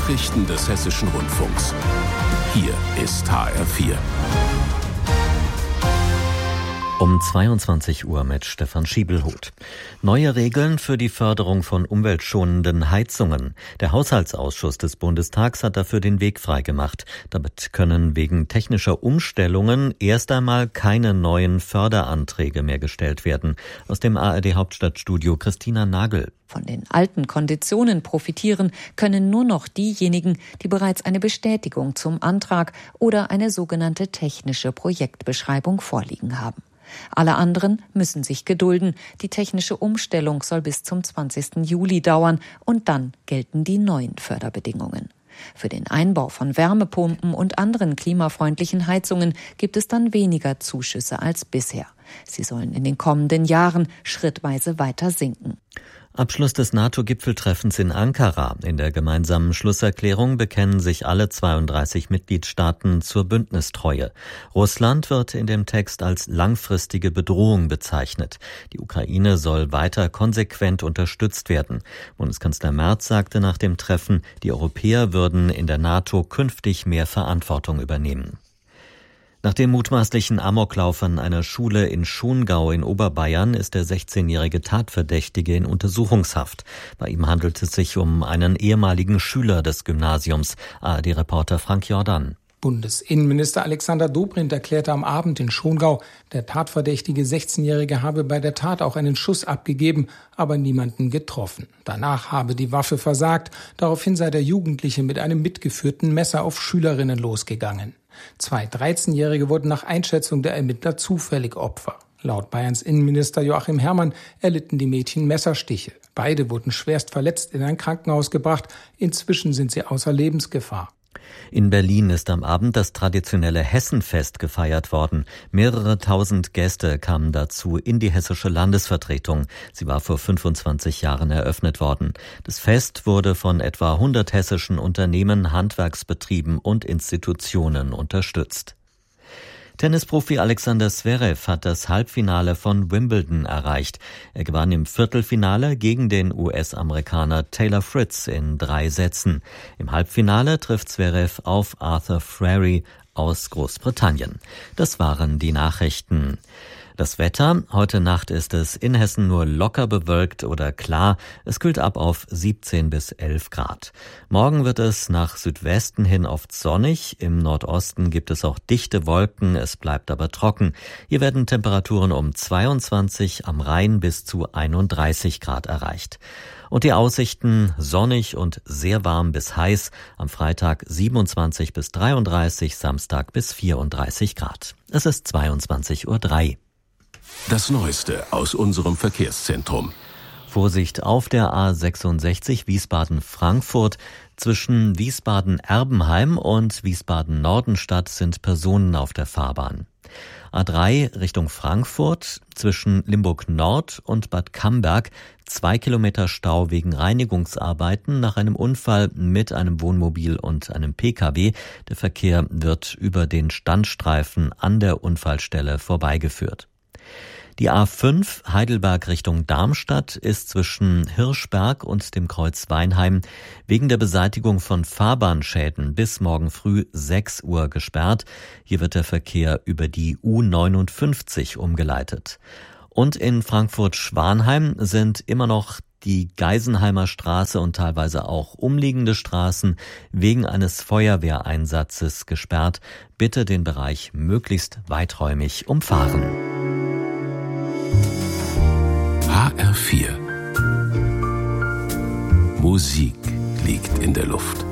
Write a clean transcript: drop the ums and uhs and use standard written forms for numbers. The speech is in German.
Nachrichten des Hessischen Rundfunks. Hier ist HR4. Um 22 Uhr mit Stefan Schiebelhuth. Neue Regeln für die Förderung von umweltschonenden Heizungen. Der Haushaltsausschuss des Bundestags hat dafür den Weg freigemacht. Damit können wegen technischer Umstellungen erst einmal keine neuen Förderanträge mehr gestellt werden. Aus dem ARD-Hauptstadtstudio Christina Nagel. Von den alten Konditionen profitieren können nur noch diejenigen, die bereits eine Bestätigung zum Antrag oder eine sogenannte technische Projektbeschreibung vorliegen haben. Alle anderen müssen sich gedulden. Die technische Umstellung soll bis zum 20. Juli dauern und dann gelten die neuen Förderbedingungen. Für den Einbau von Wärmepumpen und anderen klimafreundlichen Heizungen gibt es dann weniger Zuschüsse als bisher. Sie sollen in den kommenden Jahren schrittweise weiter sinken. Abschluss des NATO-Gipfeltreffens in Ankara. In der gemeinsamen Schlusserklärung bekennen sich alle 32 Mitgliedstaaten zur Bündnistreue. Russland wird in dem Text als langfristige Bedrohung bezeichnet. Die Ukraine soll weiter konsequent unterstützt werden. Bundeskanzler Merz sagte nach dem Treffen, die Europäer würden in der NATO künftig mehr Verantwortung übernehmen. Nach dem mutmaßlichen Amoklauf an einer Schule in Schongau in Oberbayern ist der 16-jährige Tatverdächtige in Untersuchungshaft. Bei ihm handelt es sich um einen ehemaligen Schüler des Gymnasiums. ARD-Reporter Frank Jordan. Bundesinnenminister Alexander Dobrindt erklärte am Abend in Schongau, der tatverdächtige 16-Jährige habe bei der Tat auch einen Schuss abgegeben, aber niemanden getroffen. Danach habe die Waffe versagt. Daraufhin sei der Jugendliche mit einem mitgeführten Messer auf Schülerinnen losgegangen. 2 13-Jährige wurden nach Einschätzung der Ermittler zufällig Opfer. Laut Bayerns Innenminister Joachim Herrmann erlitten die Mädchen Messerstiche. Beide wurden schwerst verletzt in ein Krankenhaus gebracht. Inzwischen sind sie außer Lebensgefahr. In Berlin ist am Abend das traditionelle Hessenfest gefeiert worden. Mehrere tausend Gäste kamen dazu in die hessische Landesvertretung. Sie war vor 25 Jahren eröffnet worden. Das Fest wurde von etwa 100 hessischen Unternehmen, Handwerksbetrieben und Institutionen unterstützt. Tennisprofi Alexander Zverev hat das Halbfinale von Wimbledon erreicht. Er gewann im Viertelfinale gegen den US-Amerikaner Taylor Fritz in 3 Sätzen. Im Halbfinale trifft Zverev auf Arthur Frary aus Großbritannien. Das waren die Nachrichten. Das Wetter: Heute Nacht ist es in Hessen nur locker bewölkt oder klar. Es kühlt ab auf 17 bis 11 Grad. Morgen wird es nach Südwesten hin oft sonnig. Im Nordosten gibt es auch dichte Wolken. Es bleibt aber trocken. Hier werden Temperaturen um 22, am Rhein bis zu 31 Grad erreicht. Und die Aussichten: sonnig und sehr warm bis heiß. Am Freitag 27 bis 33, Samstag bis 34 Grad. Es ist 22:03 Uhr. Das Neueste aus unserem Verkehrszentrum. Vorsicht auf der A66 Wiesbaden-Frankfurt. Zwischen Wiesbaden-Erbenheim und Wiesbaden-Nordenstadt sind Personen auf der Fahrbahn. A3 Richtung Frankfurt, zwischen Limburg-Nord und Bad Camberg 2 Kilometer Stau wegen Reinigungsarbeiten nach einem Unfall mit einem Wohnmobil und einem Pkw. Der Verkehr wird über den Standstreifen an der Unfallstelle vorbeigeführt. Die A5 Heidelberg Richtung Darmstadt ist zwischen Hirschberg und dem Kreuz Weinheim wegen der Beseitigung von Fahrbahnschäden bis morgen früh 6 Uhr gesperrt. Hier wird der Verkehr über die U59 umgeleitet. Und in Frankfurt-Schwanheim sind immer noch die Geisenheimer Straße und teilweise auch umliegende Straßen wegen eines Feuerwehreinsatzes gesperrt. Bitte den Bereich möglichst weiträumig umfahren. HR4. Musik liegt in der Luft.